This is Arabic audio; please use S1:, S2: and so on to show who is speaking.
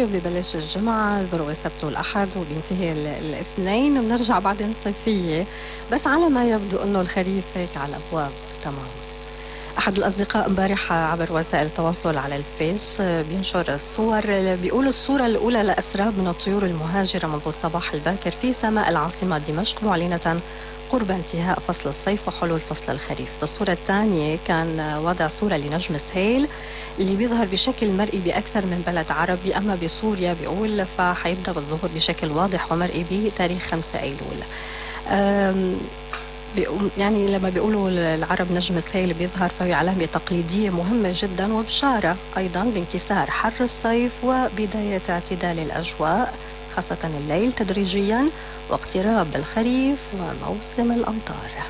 S1: الصيف ببلش الجمعة، الذروة السبت والأحد وبينتهي الاثنين، وبنرجع بعدين صيفية. بس على ما يبدو إنه الخريف هيك على الأبواب تمام. أحد الأصدقاء امبارح عبر وسائل التواصل على الفيس بينشر الصور، بيقول الصورة الأولى لأسراب من الطيور المهاجرة منذ الصباح الباكر في سماء العاصمة دمشق، معلنة قرب انتهاء فصل الصيف وحلول فصل الخريف. بالصورة الثانية كان وضع صورة لنجم سهيل اللي بيظهر بشكل مرئي بأكثر من بلد عربي، أما بسوريا بيقول فحيبدأ بالظهور بشكل واضح ومرئي بتاريخ 5 أيلول. يعني لما بيقولوا العرب نجم سهيل بيظهر، فهي علامة تقليدية مهمة جدا وبشارة أيضا بانكسار حر الصيف وبداية اعتدال الأجواء خاصة الليل تدريجيا واقتراب الخريف وموسم الأمطار.